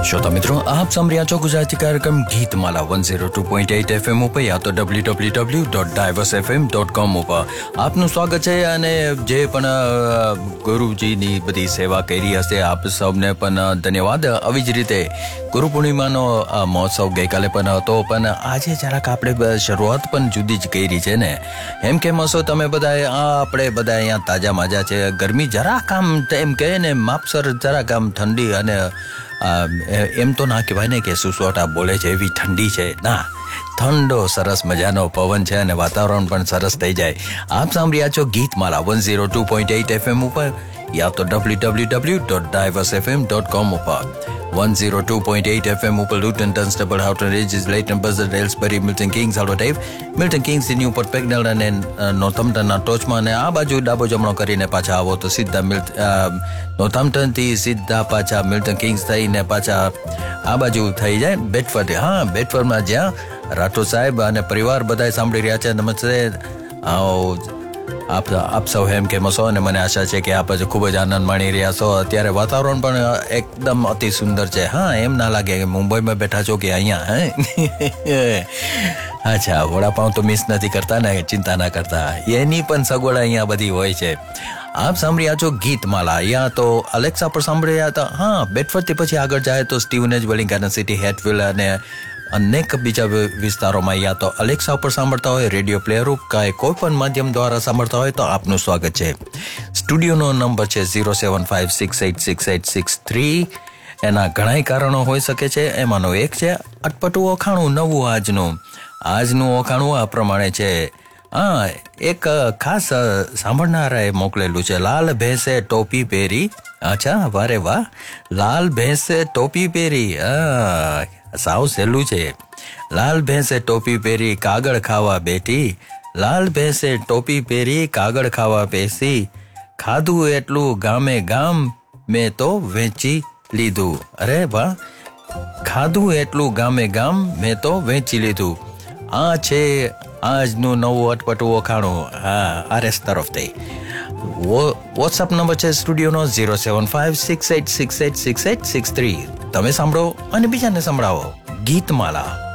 श्रोता मित्रों, आप सुन રહ્યા છો ગુજરાતી કાર્યક્રમ ગીતમાલા 102.8 FM ઉપર યા તો www.diversefm.com ઉપર આપનું સ્વાગત છે. અને જે પણ ગુરુજીની બધી સેવા કરી હશે આપ સૌને પણ ધન્યવાદ. આવી જ રીતે ગુરુ પૂર્ણિમાનો મહોત્સવ ગઈકાલે પણ હતો, પણ આજે જરાક આપણે શરૂઆત પણ જુદી જ કરી છે ને. એમ કેમ હશો તમે બધા? આપણે બધા અહીંયા તાજા માજા છે. ગરમી જરાક આમ એમ કહે ને માપસર જરાક આમ ઠંડી, અને એમ તો ના કહેવાય ને કે સુસવાટા બોલે છે એવી ઠંડી છે ના, ઠંડો સરસ મજાનો પવન છે અને વાતાવરણ પણ સરસ થઈ જાય. આપ સાંભળ્યા છો ગીતમાલા 102.8 FM ઉપર યા તો www.diversefm.com ઉપર 102.8 FM ઉપર લુટન, ટન્સ્ટેબલ, હાઉટન રેજીસ, લેટન, buzzer, એલ્સબરી, Milton Kings, હાલ્વટાઈવ, Milton Kings ની ઉપર પેગનલ અને નોર્થમ્પ્ટનના ટોચમાં, અને આ બાજુ ડાબો જમણો કરીને પાછા આવો તો સીધા નોર્થમ્પ્ટન થી સીધા પાછા મિલ્ટન કિંગ્સ થઈને પાછા આ બાજુ થઈ જાય બેડફોર્ડ. હા, બેડફોર્ડમાં જ્યાં રાઠોડ સાહેબ અને પરિવાર બધા સાંભળી રહ્યા છે. નમસ્તે. આપ સૌ એમ કેમ હશો? અને મને આશા છે કે આપ ખૂબ જ આનંદ માણી રહ્યા છો. અત્યારે વાતાવરણ પણ એકદમ અતિ સુંદર છે. હા, એમ ના લાગે કે મુંબઈમાં બેઠા છો કે અહીંયા. અચ્છા, વડાપાઉં તો મિસ નથી કરતા ને, ચિંતા ના કરતા, એની પણ સગવડ અહીંયા બધી હોય છે. આપ સાંભળ્યા છો ગીતમાલા. યા તો અલેક્સા પર સાંભળ્યા હતા. હા, બેડફોર્ડથી પછી આગળ જાય તો સ્ટીવનેજ, વેલિંગટન સિટી, હેટવિલ અને અનેક બીજા વિસ્તારોમાં યા તો અલેક્સા ઉપર સાંભળતા હોય, રેડિયો પ્લેયર કે કોઈ પણ માધ્યમ દ્વારા સાંભળતા હોય તો આપનું સ્વાગત છે. સ્ટુડિયોનો નંબર છે 07568686863. એના ઘણા કારણો હોઈ શકે છે. એમાંનો એક છે અટપટું ઓખાણું નવું. આજનું ઓખાણું આ પ્રમાણે છે. હા, એક ખાસ સાંભળનારાએ મોકલેલું છે. લાલ ભેંસે ટોપી પહેરી. અચ્છા, વારે વાહ. લાલ ભેંસે ટોપી પહેરી. સાવ સહેલું છે. લાલ ભેંસે ટોપી પહેરી કાગળ ખાવા બેઠી. લાલ ભેંસે ટોપી પહેરી કાગળ ખાવા બેસી. ખાધું એટલું ગામે ગામ મેં તો વેચી લીધું. અરે વાહ. ખાધું એટલું ગામે ગામ મેં તો વેચી લીધું. આ છે આજનું નવું અટપટું ઓખાણું. હા, આરએસ તરફથી. વોટ્સઅપ નંબર છે સ્ટુડિયોનો 07568686863. તમે સાંભળો અને બીજાને સંભળાવો. ગીતમાલા.